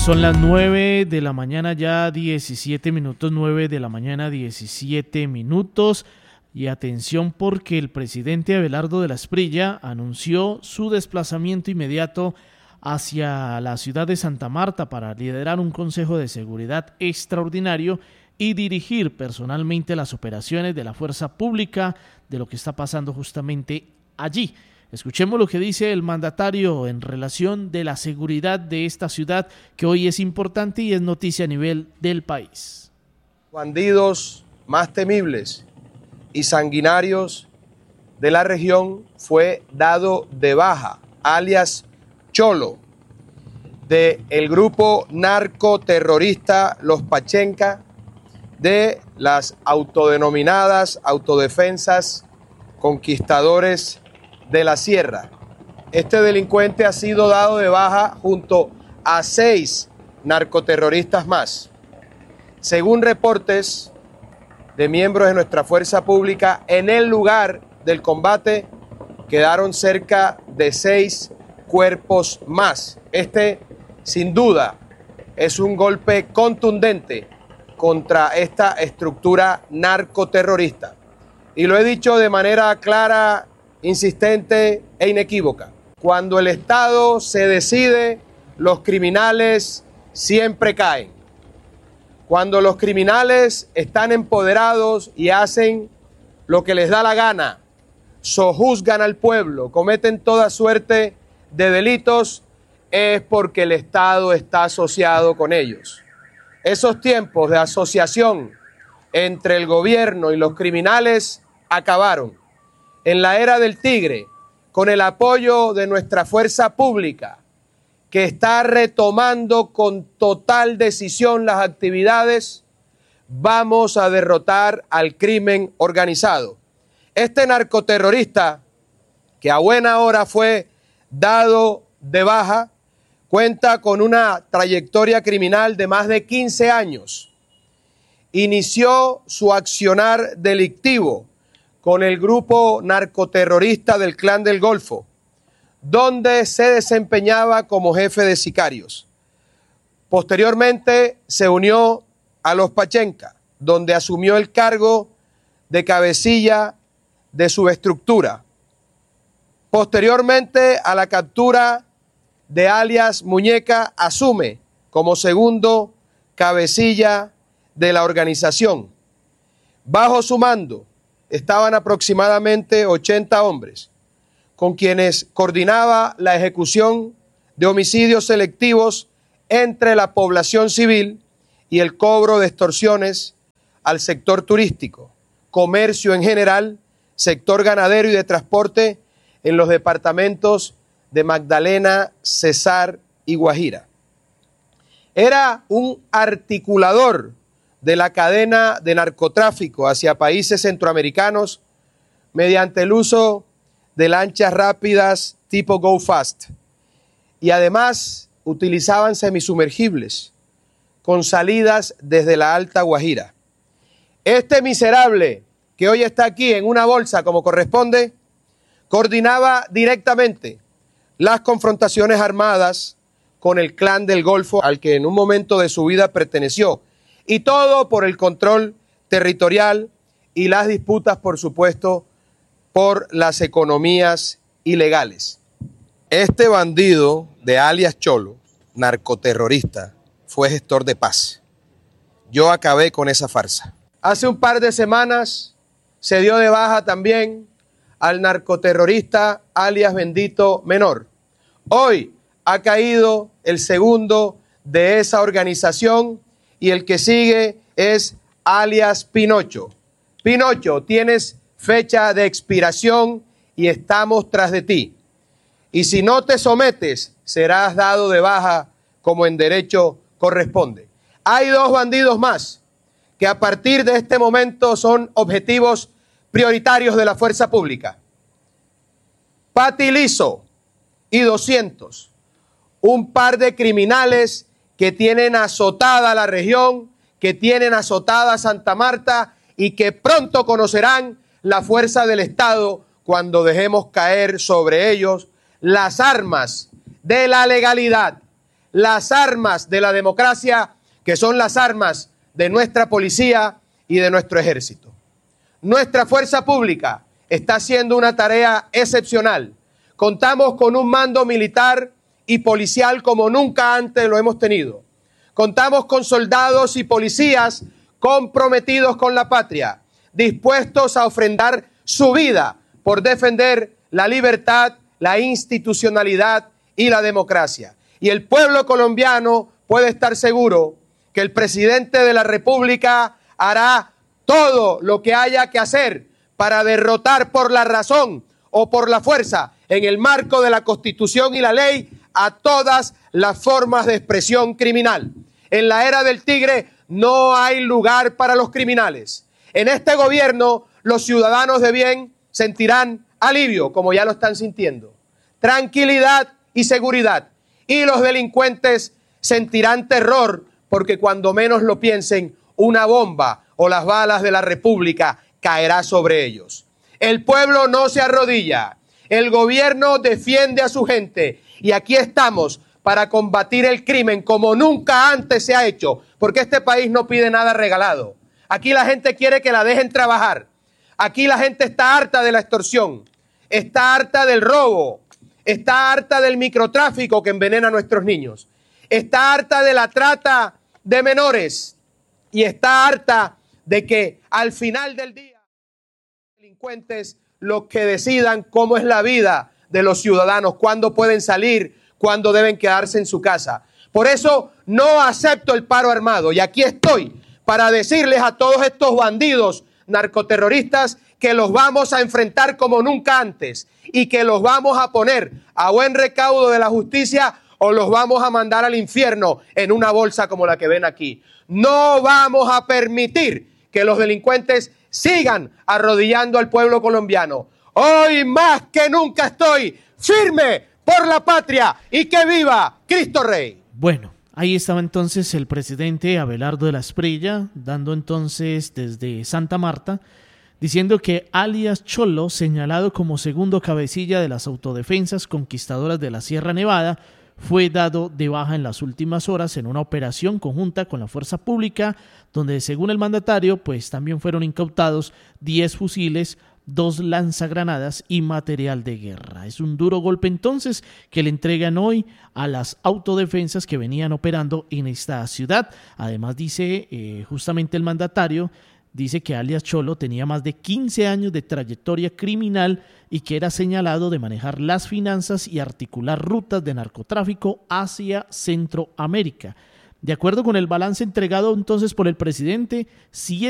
Son las 9 de la mañana, ya 17 minutos, 9 de la mañana, 17 minutos. Y atención, porque el presidente Abelardo de la Espriella anunció su desplazamiento inmediato hacia la ciudad de Santa Marta para liderar un consejo de seguridad extraordinario y dirigir personalmente las operaciones de la fuerza pública de lo que está pasando justamente allí. Escuchemos lo que dice el mandatario en relación de la seguridad de esta ciudad, que hoy es importante y es noticia a nivel del país. Bandidos más temibles y sanguinarios de la región fue dado de baja, alias Cholo, del grupo narcoterrorista Los Pachenca, de las autodenominadas autodefensas conquistadores de la Sierra. Este delincuente ha sido dado de baja junto a 6 narcoterroristas más. Según reportes de miembros de nuestra fuerza pública, en el lugar del combate quedaron cerca de 6 cuerpos más. Sin duda, es un golpe contundente contra esta estructura narcoterrorista. Y lo he dicho de manera clara, insistente e inequívoca. Cuando el Estado se decide, los criminales siempre caen. Cuando los criminales están empoderados y hacen lo que les da la gana, sojuzgan al pueblo, cometen toda suerte de delitos, es porque el Estado está asociado con ellos. Esos tiempos de asociación entre el gobierno y los criminales acabaron. En la era del tigre, con el apoyo de nuestra fuerza pública, que está retomando con total decisión las actividades, vamos a derrotar al crimen organizado. Este narcoterrorista, que a buena hora fue dado de baja, cuenta con una trayectoria criminal de más de 15 años. Inició su accionar delictivo con el grupo narcoterrorista del Clan del Golfo, donde se desempeñaba como jefe de sicarios. Posteriormente se unió a los Pachenca, donde asumió el cargo de cabecilla de su estructura. Posteriormente a la captura de alias Muñeca, asume como segundo cabecilla de la organización. Bajo su mando estaban aproximadamente 80 hombres, con quienes coordinaba la ejecución de homicidios selectivos entre la población civil y el cobro de extorsiones al sector turístico, comercio en general, sector ganadero y de transporte en los departamentos de Magdalena, Cesar y Guajira. Era un articulador de la cadena de narcotráfico hacia países centroamericanos mediante el uso de lanchas rápidas tipo Go Fast, y además utilizaban semisumergibles con salidas desde la Alta Guajira. Este miserable que hoy está aquí en una bolsa como corresponde, coordinaba directamente las confrontaciones armadas con el Clan del Golfo, al que en un momento de su vida perteneció, y todo por el control territorial y las disputas, por supuesto, por las economías ilegales. Este bandido de alias Cholo, narcoterrorista, fue gestor de paz. Yo acabé con esa farsa. Hace un par de semanas se dio de baja también al narcoterrorista alias Bendito Menor. Hoy ha caído el segundo de esa organización y el que sigue es alias Pinocho. Pinocho, tienes fecha de expiración y estamos tras de ti. Y si no te sometes, serás dado de baja como en derecho corresponde. Hay 2 bandidos más que a partir de este momento son objetivos prioritarios de la fuerza pública. Pati Liso y 200, un par de criminales que tienen azotada la región, que tienen azotada Santa Marta y que pronto conocerán la fuerza del Estado cuando dejemos caer sobre ellos las armas de la legalidad, las armas de la democracia, que son las armas de nuestra policía y de nuestro ejército. Nuestra fuerza pública está haciendo una tarea excepcional. Contamos con un mando militar y policial como nunca antes lo hemos tenido. Contamos con soldados y policías comprometidos con la patria, dispuestos a ofrendar su vida por defender la libertad, la institucionalidad y la democracia. Y el pueblo colombiano puede estar seguro que el presidente de la República hará todo lo que haya que hacer para derrotar por la razón o por la fuerza, en el marco de la Constitución y la ley, a todas las formas de expresión criminal. En la era del tigre no hay lugar para los criminales. En este gobierno los ciudadanos de bien sentirán alivio, como ya lo están sintiendo, tranquilidad y seguridad. Y los delincuentes sentirán terror, porque cuando menos lo piensen, una bomba o las balas de la República caerá sobre ellos. El pueblo no se arrodilla, el gobierno defiende a su gente y aquí estamos para combatir el crimen como nunca antes se ha hecho, porque este país no pide nada regalado. Aquí la gente quiere que la dejen trabajar. Aquí la gente está harta de la extorsión, está harta del robo, está harta del microtráfico que envenena a nuestros niños, está harta de la trata de menores y está harta de que al final del día los delincuentes los que decidan cómo es la vida de los ciudadanos, cuándo pueden salir, cuándo deben quedarse en su casa. Por eso no acepto el paro armado y aquí estoy para decirles a todos estos bandidos narcoterroristas que los vamos a enfrentar como nunca antes y que los vamos a poner a buen recaudo de la justicia o los vamos a mandar al infierno en una bolsa como la que ven aquí. No vamos a permitir que los delincuentes sigan arrodillando al pueblo colombiano. Hoy más que nunca estoy firme por la patria y que viva Cristo Rey. Bueno, ahí estaba entonces el presidente Abelardo de la Espriella, dando entonces desde Santa Marta, diciendo que alias Cholo, señalado como segundo cabecilla de las autodefensas conquistadoras de la Sierra Nevada, fue dado de baja en las últimas horas en una operación conjunta con la fuerza pública, donde según el mandatario, pues también fueron incautados 10 fusiles, 2 lanzagranadas y material de guerra. Es un duro golpe entonces que le entregan hoy a las autodefensas que venían operando en esta ciudad. Además dice justamente el mandatario, dice que alias Cholo tenía más de 15 años de trayectoria criminal y que era señalado de manejar las finanzas y articular rutas de narcotráfico hacia Centroamérica. De acuerdo con el balance entregado entonces por el presidente,